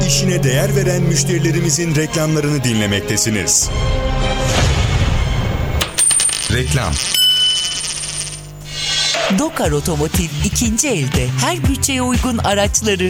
İşine değer veren müşterilerimizin reklamlarını dinlemektesiniz. Reklam. Dokar Otomotiv ikinci elde her bütçeye uygun araçları